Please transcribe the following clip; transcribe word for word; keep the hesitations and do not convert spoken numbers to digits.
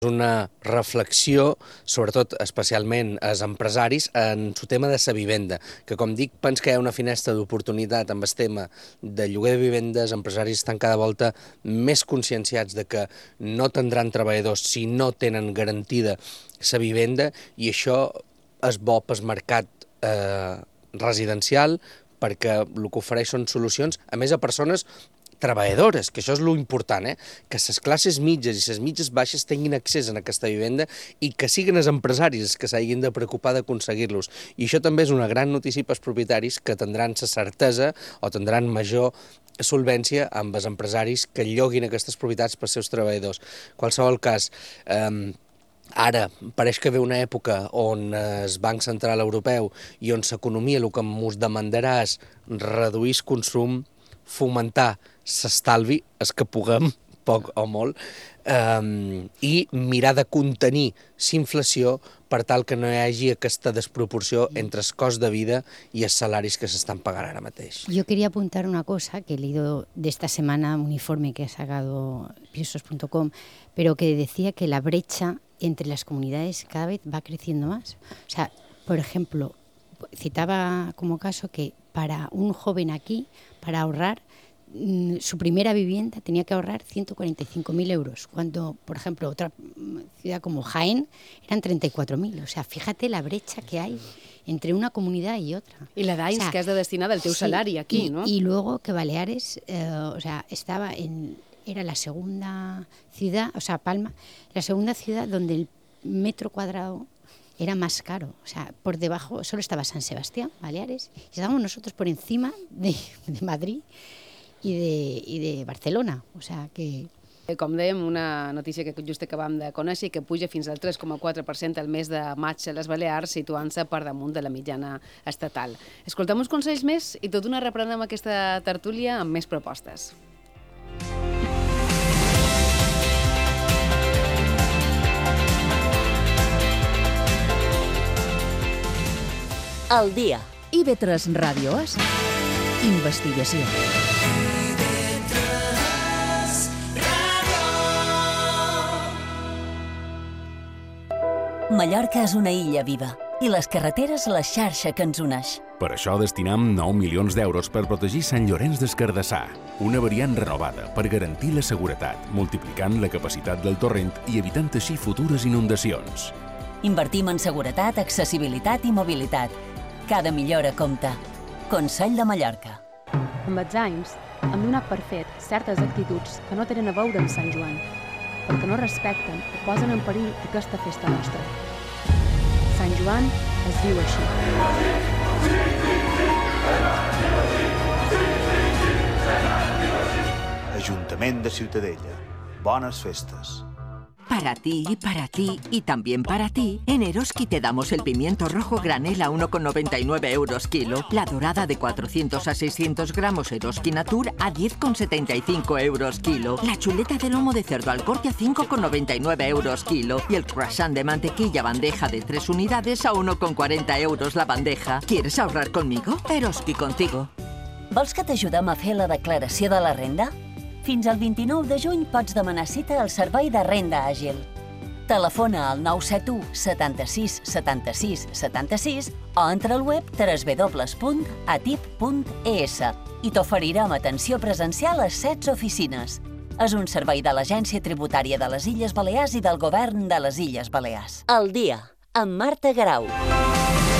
una reflexió, sobretot especialment als empresaris, en el tema de la vivenda, que com dic, penso que hi ha una finestra d'oportunitat amb el tema de lloguer de vivendes. Els empresaris estan cada volta més conscienciats de que no tindran treballadors si no tenen garantida la vivenda, i això és bo pel mercat eh, residencial, perquè el que ofereix són solucions, a més, a persones treballadores, que això és l'important, eh? Que les classes mitges i les mitges baixes tinguin accés a aquesta vivenda i que siguin els empresaris que s'hagin de preocupar d'aconseguir-los. I això també és una gran notícia pels propietaris, que tindran la certesa o tindran major solvència amb els empresaris que lloguin aquestes propietats pels seus treballadors. En qualsevol cas, eh, ara pareix que ve una època on el Banc Central Europeu i on l'economia el que ens demandarà és reduir el consum, fomentar l'estalvi, el que puguem, poc o molt, eh, i mirar de contenir la inflació per tal que no hi hagi aquesta desproporció entre el cost de vida y els salaris que se están pagando ahora mateix. Yo quería apuntar una cosa que he leído de esta semana, un informe que ha sacado pisos punto com, pero que decía que la brecha entre las comunidades cada vez va creciendo más. O sea, por ejemplo, citaba como caso que para un joven aquí, para ahorrar, su primera vivienda tenía que ahorrar ciento cuarenta y cinco mil euros, cuando, por ejemplo, otra ciudad como Jaén eran treinta y cuatro mil. O sea, fíjate la brecha que hay entre una comunidad y otra. Y la d'anys o sea, que has de destinar del teu sí, salari aquí, y, ¿no? Y luego que Baleares, eh, o sea, estaba en, era la segunda ciudad, o sea, Palma, la segunda ciudad donde el metro cuadrado era más caro. O sea, por debajo solo estaba San Sebastián, Baleares, y estábamos nosotros por encima de, de Madrid i de, i de Barcelona, o sea que... Com dèiem, una notícia que just acabam de conèixer, que puja fins al tres coma quatre per cent al mes de maig a les Balears, situant-se per damunt de la mitjana estatal. Escoltem uns consells més i tot una reprenem aquesta tertúlia amb més propostes. Al dia. I ve tres Ràdio és investigació. Mallorca és una illa viva i les carreteres la xarxa que ens uneix. Per això destinam nou milions d'euros per protegir Sant Llorenç des Cardassar, una variant renovada per garantir la seguretat, multiplicant la capacitat del torrent i evitant així futures inundacions. Invertim en seguretat, accessibilitat i mobilitat. Cada millora compta. Consell de Mallorca. Amb els anys, hem donat per fet certes actituds que no tenen a veure amb Sant Joan, perquè no respecten o posen en perill aquesta festa nostra. Sant Joan es diu així. Ajuntament de Ciutadella. Bones festes. Para ti, para ti y también para ti, en Eroski te damos el pimiento rojo granel a uno con noventa y nueve euros kilo, la dorada de cuatrocientos a seiscientos gramos Eroski Natur a diez con setenta y cinco euros kilo, la chuleta de lomo de cerdo al corte a cinco con noventa y nueve euros kilo y el croissant de mantequilla bandeja de tres unidades a uno con cuarenta euros la bandeja. ¿Quieres ahorrar conmigo? Eroski contigo. Vols que t'ajudem a fer la declaració de la renda? Fins al vint-i-nou de juny pots demanar cita al Servei de Renda Àgil. Telefona al nou set u setanta-sis setanta-sis setanta-sis o entra al web w w w punt atip punt e s i t'oferirem atenció presencial a setze oficines. És un servei de l'Agència Tributària de les Illes Balears i del Govern de les Illes Balears. Al dia, amb Marta Garau.